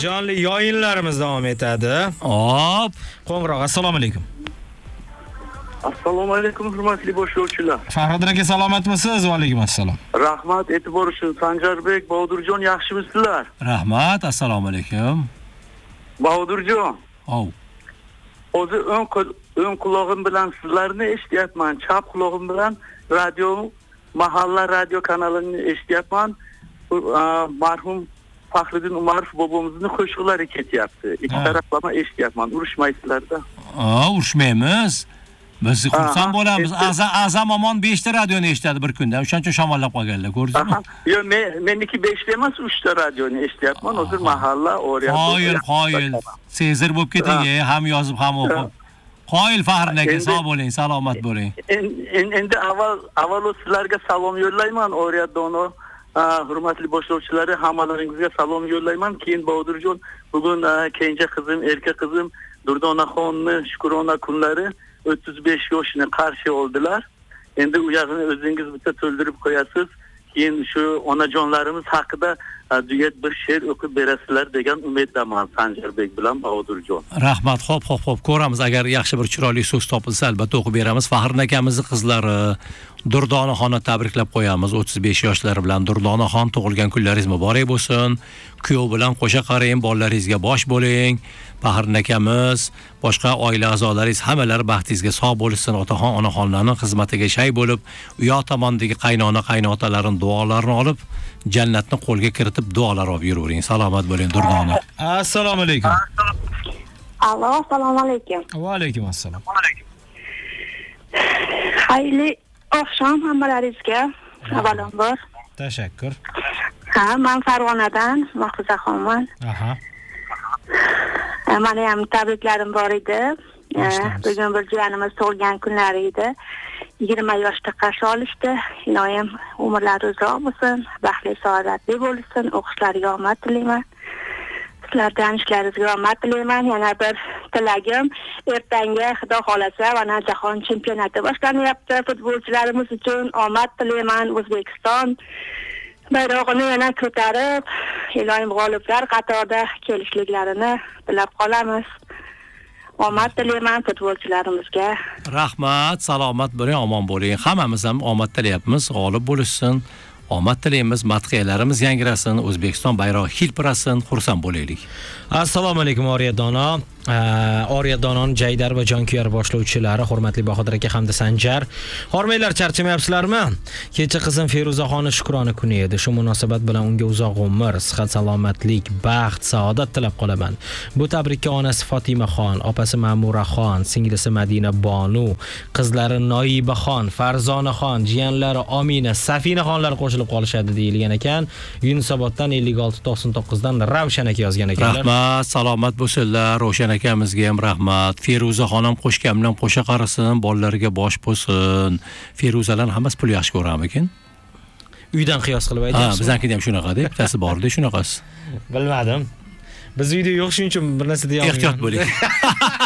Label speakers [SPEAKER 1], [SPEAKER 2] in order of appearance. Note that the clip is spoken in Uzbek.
[SPEAKER 1] Jonli yo'yinlarimiz davom etadi.
[SPEAKER 2] Hop.
[SPEAKER 1] Qo'ng'iroq, assalomu alaykum.
[SPEAKER 3] Assalomu alaykum hurmatli boshlovchilar.
[SPEAKER 1] Fahriddin aka salomatmisiz? Va alaykum assalom.
[SPEAKER 3] Rahmat, e'tibor uchun. Sanjarbek, Bahudurjon yaxshimisizlar?
[SPEAKER 2] Rahmat, assalomu alaykum.
[SPEAKER 3] Bahudurjon.
[SPEAKER 2] Ov.
[SPEAKER 3] O'zi o'ng quloqim bilan sizlarni eshityapman, chap quloqim bilan mahalla radio kanalini eshityapman. Marhum Fahriddin Umarov bobomizning qo'shiqlari ketyapti. Ikki taraflama eshityapman. Urushmaysizlar-da.
[SPEAKER 2] Urushmaymiz. Biz xursand bo'lamiz. Azam omon 5 ta radioni eshitadi bir kunda. O'shancha shamollab qolganlar, ko'rdingizmi?
[SPEAKER 3] Yo'q, meniki 5 ta emas, 3 ta radioni eshityapman. Hozir mahalla, Oriyat.
[SPEAKER 2] Qoyil. Sezir bo'lib keting, ham yozib, ham o'qib. Qoyil Fahriddin aka, sog' bo'ling, salomat bo'ling.
[SPEAKER 3] Endi avval sizlarga salom yo'llayman, Oriyat dono. Hurmatli boshlovchilari, hammalaringizga salom yo'llayman. Keyin Bahudurjon, bugun kenja qizim, erkak qizim Durdonaxonni Shukrona kunlari 35 yoshini qarshi oldilar. Endi u yog'ini o'zingiz bitta to'ldirib qo'yasiz. Keyin shu onajonlarimiz haqida duet bir she'r o'qib berasizlar degan umiddaman Sanjarbek bilan Bahudurjon.
[SPEAKER 2] Rahmat, xo'p, ko'ramiz. Agar yaxshi bir chiroyli so'z topilsa, albatta o'qib beramiz. Fahriddin akamizning qizlari Durdonaxonni tabriklab qo'yamiz 35 yoshlari bilan. Durdonaxon, tug'ilgan kunlaringiz muborak bo'lsin. Kuyov bilan qo'sha qarang, bolalaringizga bosh bo'ling. Fahriddin akamiz, boshqa oila a'zolaringiz hammalari baxtingizga sog' bo'lsin. Otaxon, onaxonlarning xizmatiga shay bo'lib, u yoq tomondagi qaynona-qaynotalaring duolarini olib, jannatni qo'lga kiritib duolar olib yuravering. Salomat bo'ling Durdona.
[SPEAKER 1] Assalomu alaykum.
[SPEAKER 4] Allo, assalomu alaykum.
[SPEAKER 1] Va alaykum assalom.
[SPEAKER 4] Xayrli oqshom hammalaringizga. Avvalambor.
[SPEAKER 1] Tashakkur.
[SPEAKER 4] Men Farg'onadan Mahfuzaxonman.
[SPEAKER 1] Aha.
[SPEAKER 4] Mana ham tabriklarim bor edi. Bugun bir jiyanimiz tug'ilgan kunlari edi. 20 yoshda qarshi olishdi. Iloyim umrlari uzoq bo'lsin, baxtli saodatli bo'lsin, o'qishlariga omad tilayman. Sizlardan ishlaringizga omad tilayman. Yana bir tilagim, ertangi Xudo xolasa mana jahon chempionati boshlanyapti. Futbolchilarimiz uchun omad tilayman. O'zbekiston bayrog'ini yana ko'tarib, iloyim g'oliblar qatorida kelishliklarini tilab qolamiz. Omad tilayman futbolchilarimizga.
[SPEAKER 2] Rahmat, salomat bo'ling, omon bo'ling. Hammamiz ham omad tilayapmiz, g'olib bo'lishsin. Omad tilaymiz, madhiyalarimiz yangrasin, O'zbekiston bayrog'i hilpirasin, xursand bo'laylik.
[SPEAKER 1] Assalomu alaykum Oriyat dono. Oriyat dononing Jaydar va jonkuyar boshlovchilari, hurmatli Bahodir aka hamda Sanjar. Hormaylar, charchamayapsizlarmi? Kecha qizim Feruzaxonni Shukrona kuni edi. Shu munosabat bilan unga uzoq umr, sihat, salomatlik, baxt, saodat tilab qolaman. Bu tabrikka onasi Fotimaxon, opasi Ma'muraxon, singlisi Madina Bonu, qizlari Noibaxon, Farzonaxon, jiyanlari Omina, Safinaxonlar qo'shilib qolishadi deyilgan ekan. Yunusoboddan 5699 dan Ravshan aka yozgan ekanlar.
[SPEAKER 2] Rahmat, salomat bo'lsinlar. Ravshan akamizga ham rahmat. Feruza xonim qo'shgan bilan qo'sha qarasin, bolalariga bosh bo'lsin. Feruzalar hammasi pul yaxshi ko'ramikin.
[SPEAKER 1] Uydan qiyos qilib aytyapsiz.
[SPEAKER 2] Biznikida ham shunaqa-da, bittasi bor-da, shunaqasi.
[SPEAKER 1] Bilmadim. Biz uyda yo'q, shuning uchun bir narsa deya olmayman.
[SPEAKER 2] Ehtiyot bo'ling.